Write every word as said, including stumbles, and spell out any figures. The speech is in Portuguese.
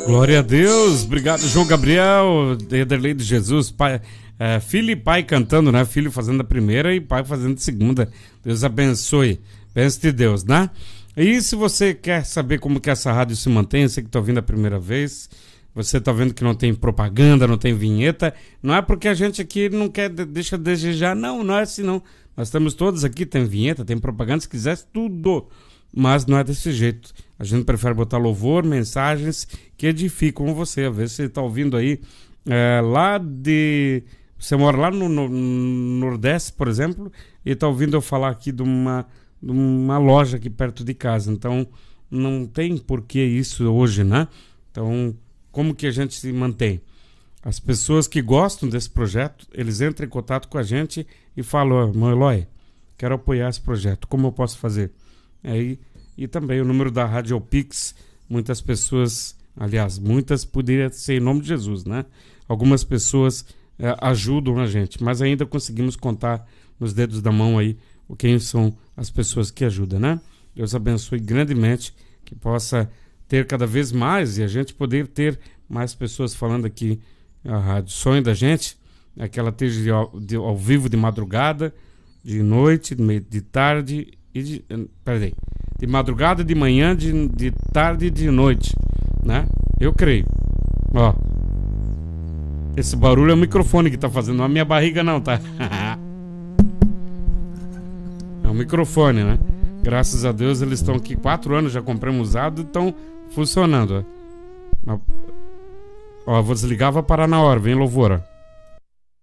Glória a Deus, obrigado João Gabriel, Ederlei de Jesus, pai, é, filho e pai cantando, né? Filho fazendo a primeira e pai fazendo a segunda. Deus abençoe, benção de Deus, né? E se você quer saber como que essa rádio se mantém, você que está ouvindo a primeira vez, você está vendo que não tem propaganda, não tem vinheta, não é porque a gente aqui não quer, deixa desejar, não, não é assim não. Nós estamos todos aqui, tem vinheta, tem propaganda, se quisesse tudo, mas não é desse jeito. A gente prefere botar louvor, mensagens que edificam você. Às vezes você está ouvindo aí é, lá de... Você mora lá no, no, no Nordeste, por exemplo, e está ouvindo eu falar aqui de uma, de uma loja aqui perto de casa. Então, não tem porquê isso hoje, né? Então, como que a gente se mantém? As pessoas que gostam desse projeto, eles entram em contato com a gente e falam, oh, irmão Eloy, quero apoiar esse projeto, como eu posso fazer? Aí, e também o número da Rádio Pix, muitas pessoas, aliás, muitas poderia ser em nome de Jesus, né? Algumas pessoas é, ajudam a gente, mas ainda conseguimos contar nos dedos da mão aí quem são as pessoas que ajudam, né? Deus abençoe grandemente, que possa ter cada vez mais e a gente poder ter mais pessoas falando aqui a rádio. O sonho da gente é que ela esteja ao, de, ao vivo de madrugada, de noite, de, de tarde e de... Peraí. De madrugada, de manhã, de, de tarde e de noite, né? Eu creio. Ó. Esse barulho é o microfone que tá fazendo, não é a minha barriga não, tá? É o microfone, né? Graças a Deus eles estão aqui quatro anos, já compramos usado e estão funcionando. Ó, ó vou desligar, vou parar na hora, vem louvor, ó.